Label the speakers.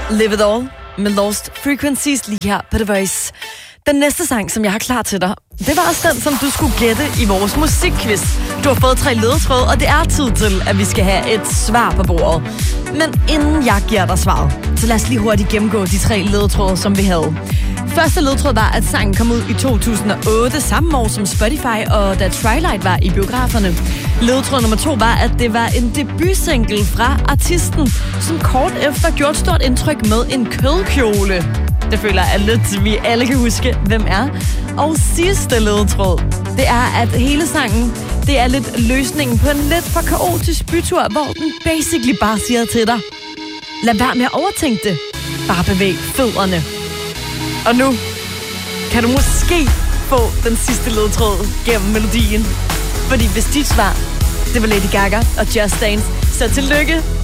Speaker 1: Live It All med Lost Frequencies lige her på The Voice. Den næste sang, som jeg har klar til dig, det var også den, som du skulle gætte i vores musikquiz. Du har fået 3 ledetråde, og det er tid til, at vi skal have et svar på bordet. Men inden jeg giver dig svaret, så lad os lige hurtigt gennemgå de 3 ledetråde, som vi havde. Første ledetråd var, at sangen kom ud i 2008, samme år som Spotify, og da Twilight var i biograferne. Ledetråd nummer 2 var, at det var en debutsingle fra artisten, som kort efter gjorde et stort indtryk med en kødkjole. Det føler jeg lidt, vi alle kan huske, hvem er. Og sidste ledetråd, det er, at hele sangen, det er lidt løsningen på en lidt for kaotisk bytur, hvor den basically bare siger til dig: lad være med at overtænke det. Bare bevæg fødderne. Og nu kan du måske få den sidste ledetråd gennem melodien. Fordi hvis dit svar, det var Lady Gaga og Just Dance, så tillykke.